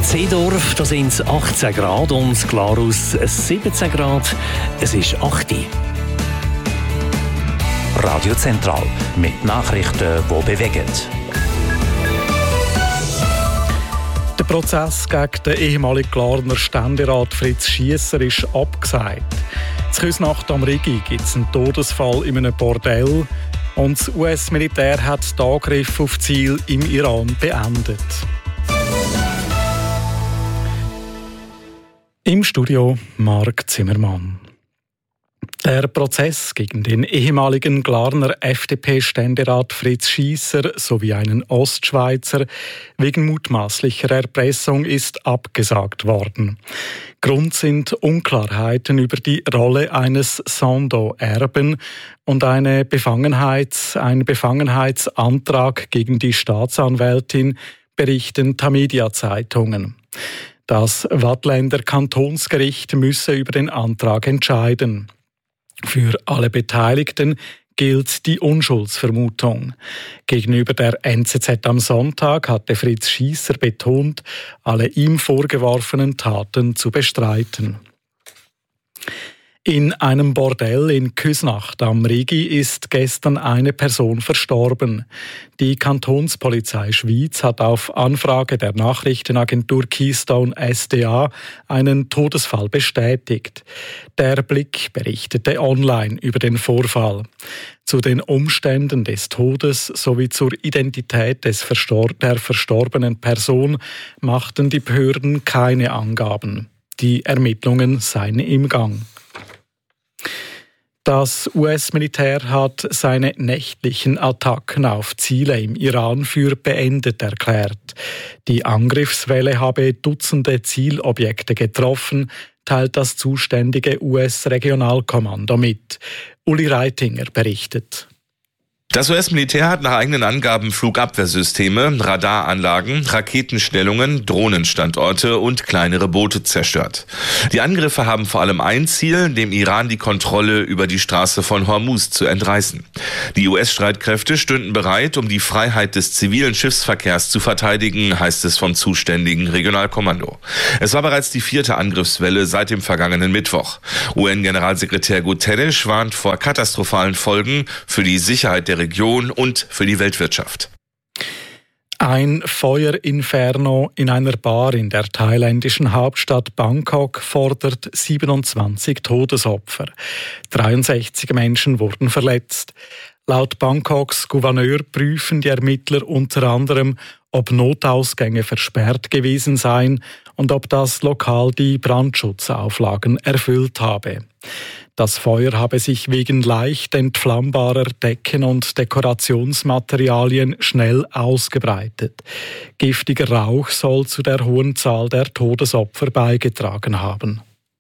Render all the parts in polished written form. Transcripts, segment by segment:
Seedorf, da sind es 18 Grad und Glarus 17 Grad. Es ist 8 Uhr. Radio Zentral mit Nachrichten, die bewegen. Der Prozess gegen den ehemaligen Glarner Ständerat Fritz Schiesser ist abgesagt. In Küsnacht am Rigi gibt es einen Todesfall in einem Bordell und das US-Militär hat den Angriff auf Ziel im Iran beendet. Im Studio Marc Zimmermann. Der Prozess gegen den ehemaligen Glarner FDP-Ständerat Fritz Schiesser sowie einen Ostschweizer wegen mutmaßlicher Erpressung ist abgesagt worden. Grund sind Unklarheiten über die Rolle eines Sandow-Erben und ein Befangenheitsantrag gegen die Staatsanwältin, berichten Tamedia-Zeitungen. Das Waadtländer Kantonsgericht müsse über den Antrag entscheiden. Für alle Beteiligten gilt die Unschuldsvermutung. Gegenüber der NZZ am Sonntag hatte Fritz Schiesser betont, alle ihm vorgeworfenen Taten zu bestreiten. In einem Bordell in Küsnacht am Rigi ist gestern eine Person verstorben. Die Kantonspolizei Schwyz hat auf Anfrage der Nachrichtenagentur Keystone SDA einen Todesfall bestätigt. Der Blick berichtete online über den Vorfall. Zu den Umständen des Todes sowie zur Identität der verstorbenen Person machten die Behörden keine Angaben. Die Ermittlungen seien im Gang. Das US-Militär hat seine nächtlichen Attacken auf Ziele im Iran für beendet erklärt. Die Angriffswelle habe Dutzende Zielobjekte getroffen, teilt das zuständige US-Regionalkommando mit. Uli Reitinger berichtet. Das US-Militär hat nach eigenen Angaben Flugabwehrsysteme, Radaranlagen, Raketenstellungen, Drohnenstandorte und kleinere Boote zerstört. Die Angriffe haben vor allem ein Ziel, dem Iran die Kontrolle über die Straße von Hormuz zu entreißen. Die US-Streitkräfte stünden bereit, um die Freiheit des zivilen Schiffsverkehrs zu verteidigen, heißt es vom zuständigen Regionalkommando. Es war bereits die 4. Angriffswelle seit dem vergangenen Mittwoch. UN-Generalsekretär Guterres warnt vor katastrophalen Folgen für die Sicherheit der Region und für die Weltwirtschaft. Ein Feuerinferno in einer Bar in der thailändischen Hauptstadt Bangkok fordert 27 Todesopfer. 63 Menschen wurden verletzt. Laut Bangkoks Gouverneur prüfen die Ermittler unter anderem, ob Notausgänge versperrt gewesen seien und ob das Lokal die Brandschutzauflagen erfüllt habe. Das Feuer habe sich wegen leicht entflammbarer Decken und Dekorationsmaterialien schnell ausgebreitet. Giftiger Rauch soll zu der hohen Zahl der Todesopfer beigetragen haben.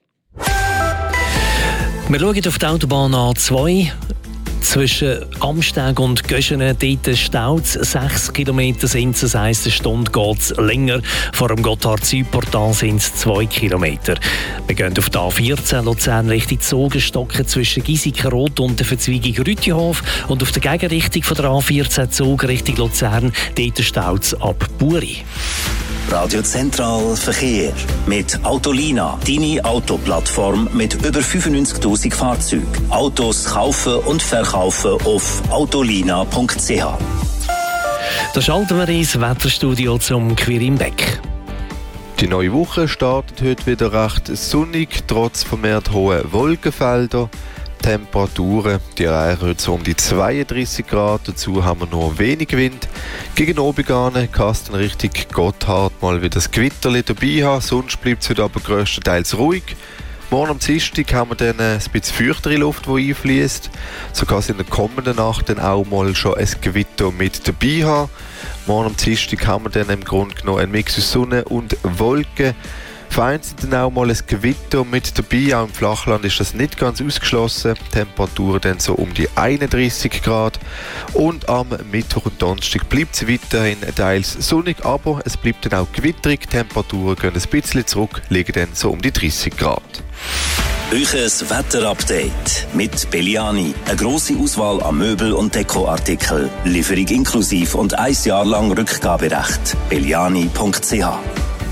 Wir schauen auf die Autobahn A2. Zwischen Amsteg und Göschenen dort staut 6 Kilometer sind es, das heisst, eine Stunde geht es länger. Vor dem Gotthard-Südportal sind es 2 Kilometer. Wir gehen auf die A14 Luzern Richtung Zogenstocken zwischen Giesikenrot und der Verzweigung Rüttihof und auf der Gegenrichtung von der A14 Zug Richtung Luzern, dort staut es ab Buri. Radio Zentral Verkehr mit Autolina, deine Autoplattform mit über 95.000 Fahrzeugen. Autos kaufen und verkaufen auf autolina.ch. Da schalten wir ins Wetterstudio zum Quirin Beck. Die neue Woche startet heute wieder recht sonnig, trotz vermehrt hoher Wolkenfelder. Temperaturen, die erreichen heute so um die 32 Grad, dazu haben wir nur wenig Wind. Gegen Abend kann es dann Richtung Gotthard mal wieder das Gewitterli dabei haben, sonst bleibt es heute aber grösstenteils ruhig. Morgen am Dienstag haben wir dann ein bisschen feuchtere Luft, die einfließt. So kann es in der kommenden Nacht dann auch mal schon ein Gewitter mit dabei haben. Morgen am Dienstag haben wir dann im Grunde genommen einen Mix aus Sonne und Wolken. Vereinzelt dann auch mal ein Gewitter mit dabei, auch im Flachland ist das nicht ganz ausgeschlossen. Temperaturen dann so um die 31 Grad. Und am Mittwoch und Donnerstag bleibt es weiterhin teils sonnig, aber es bleibt dann auch gewitterig. Temperaturen gehen ein bisschen zurück, liegen dann so um die 30 Grad. Euches Wetterupdate mit Belliani. Eine grosse Auswahl an Möbel- und Dekoartikeln. Lieferung inklusiv und 1 Jahr lang Rückgaberecht. Belliani.ch.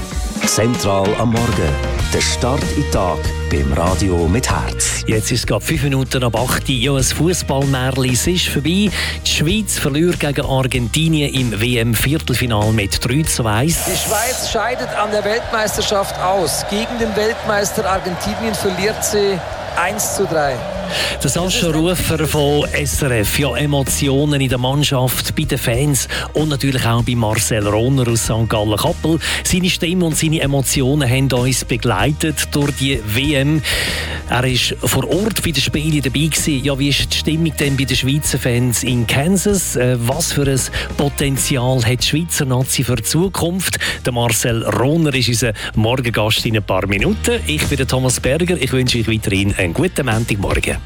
Zentral am Morgen. Der Start in den Tag beim Radio mit Herz. Jetzt ist es gerade 5 Minuten ab 8 Uhr. Ja, ein Fußballmärchen ist vorbei. Die Schweiz verliert gegen Argentinien im WM-Viertelfinal mit 3:1. Die Schweiz scheidet an der Weltmeisterschaft aus. Gegen den Weltmeister Argentinien verliert sie 1:3. Der Sascha Rufer von SRF. Ja, Emotionen in der Mannschaft, bei den Fans und natürlich auch bei Marcel Rohner aus St. Gallen-Kappel. Seine Stimme und seine Emotionen haben uns begleitet durch die WM. Er war vor Ort bei den Spielen dabei gewesen. Ja, wie ist die Stimmung denn bei den Schweizer Fans in Kansas? Was für ein Potenzial hat die Schweizer Nazi für die Zukunft? Der Marcel Rohner ist unser Morgengast in ein paar Minuten. Ich bin der Thomas Berger. Ich wünsche euch weiterhin einen guten Montagmorgen.